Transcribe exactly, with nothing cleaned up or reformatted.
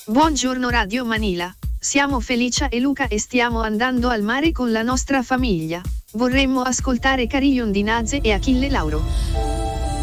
Buongiorno Radio Manila, siamo Felicia e Luca e stiamo andando al mare con la nostra famiglia. Vorremmo ascoltare Carillon di Naze e Achille Lauro.